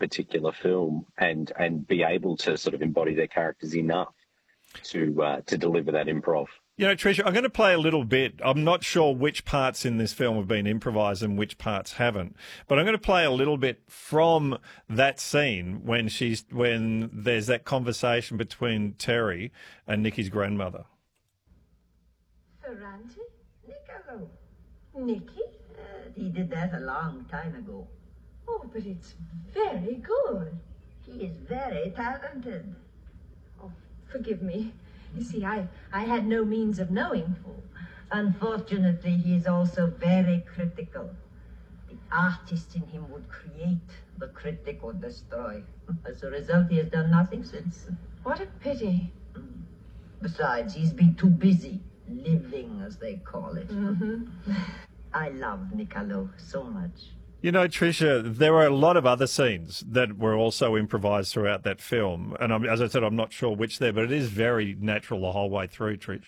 particular film and be able to sort of embody their characters enough to deliver that improv. You know, Tricia, I'm going to play a little bit. I'm not sure which parts in this film have been improvised and which parts haven't, but I'm going to play a little bit from that scene when there's that conversation between Terry and Nicky's grandmother. Ferrante? Niccolo. Nicky? He did that a long time ago. Oh, but it's very good. He is very talented. Oh, forgive me. You see, I had no means of knowing. Unfortunately, he is also very critical. The artist in him would create, the critic would destroy. As a result, he has done nothing since. What a pity. Besides, he's been too busy, living, as they call it. Mm-hmm. I love Niccolo so much. You know, Tricia, there were a lot of other scenes that were also improvised throughout that film. And as I said, I'm not sure which there, but it is very natural the whole way through, Trish.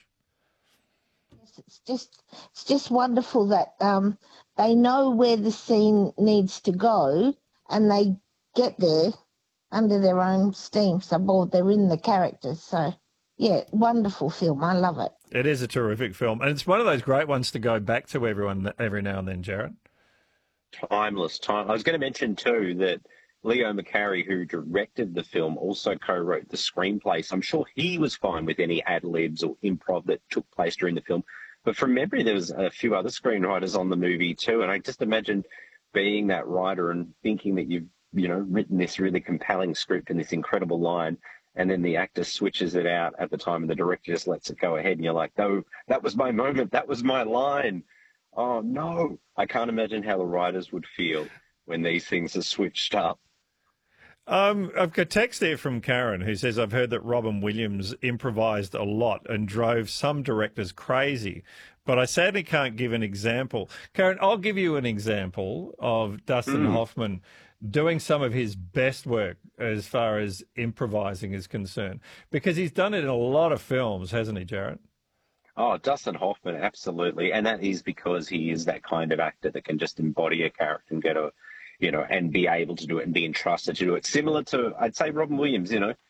Yes, it's just wonderful that they know where the scene needs to go and they get there under their own steam. So, they're in the characters. So, yeah, wonderful film. I love it. It is a terrific film. And it's one of those great ones to go back to every now and then, Jared. Timeless time. I was going to mention too that Leo McCarey, who directed the film, also co-wrote the screenplay. So I'm sure he was fine with any ad-libs or improv that took place during the film. But from memory, there was a few other screenwriters on the movie too. And I just imagine being that writer and thinking that you've, written this really compelling script and this incredible line, and then the actor switches it out at the time and the director just lets it go ahead. And you're like, no, that was my moment. That was my line. Oh, no. I can't imagine how the writers would feel when these things are switched up. I've got text here from Karen who says, I've heard that Robin Williams improvised a lot and drove some directors crazy, but I sadly can't give an example. Karen, I'll give you an example of Dustin Hoffman doing some of his best work as far as improvising is concerned, because he's done it in a lot of films, hasn't he, Jared? Oh, Dustin Hoffman, absolutely. And that is because he is that kind of actor that can just embody a character and and be able to do it and be entrusted to do it. Similar to, I'd say, Robin Williams,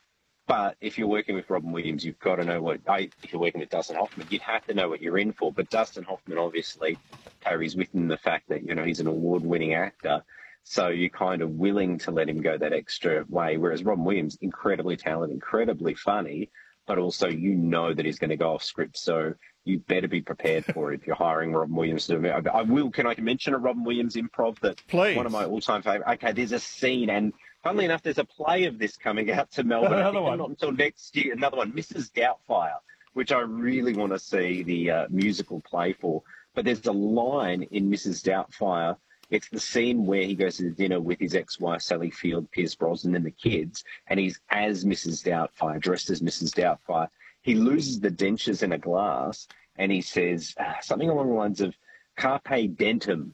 But if you're working with Robin Williams, you've got to know if you're working with Dustin Hoffman, you'd have to know what you're in for. But Dustin Hoffman obviously carries with him the fact that, he's an award-winning actor. So you're kind of willing to let him go that extra way. Whereas Robin Williams, incredibly talented, incredibly funny, but also that he's going to go off script. So you better be prepared for it if you're hiring Robin Williams to do it. Can I mention a Robin Williams improv that Please. One of my all-time favourite? Okay, there's a scene, and funnily enough, there's a play of this coming out to Melbourne. Another one. Not until next year. Another one, Mrs. Doubtfire, which I really want to see the musical play for. But there's a line in Mrs. Doubtfire. It's the scene where he goes to the dinner with his ex-wife, Sally Field, Pierce Brosnan, and the kids, and he's as Mrs. Doubtfire, dressed as Mrs. Doubtfire. He loses the dentures in a glass, and he says something along the lines of carpe dentum,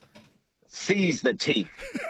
seize the teeth.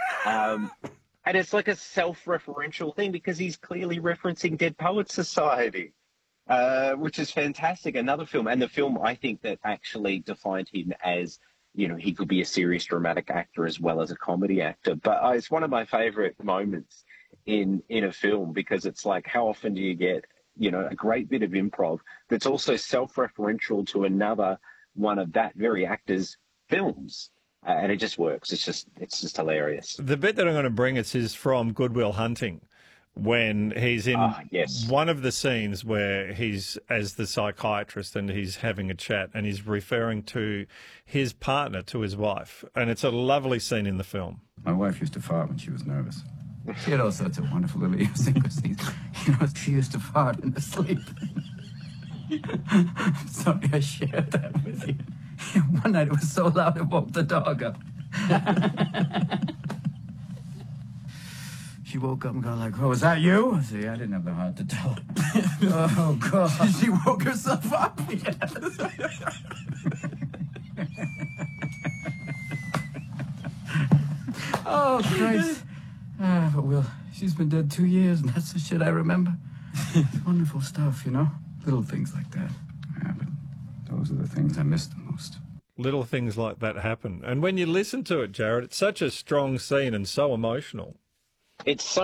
And it's like a self-referential thing because he's clearly referencing Dead Poets Society, which is fantastic. Another film, and the film I think that actually defined him as, he could be a serious dramatic actor as well as a comedy actor. But it's one of my favorite moments in a film because it's like, how often do you get, a great bit of improv that's also self-referential to another one of that very actor's films? And it just works. It's just hilarious. The bit that I'm going to bring us is from Good Will Hunting, when he's in one of the scenes where he's as the psychiatrist and he's having a chat and he's referring to his partner, to his wife. And it's a lovely scene in the film. My wife used to fart when she was nervous. She had all sorts of wonderful little idiosyncrasies. She used to fart in her sleep. I'm sorry I shared that with you. One night it was so loud it woke the dog up. She woke up and got like, oh, was that you? I said, yeah, I didn't have the heart to tell her. Oh, God. She woke herself up. Yes. Oh, Christ. But Will, she's been dead 2 years, and that's the shit I remember. It's wonderful stuff, Little things like that. Yeah, but those are the things I miss the most. Little things like that happen. And when you listen to it, Jared, it's such a strong scene and so emotional. It's so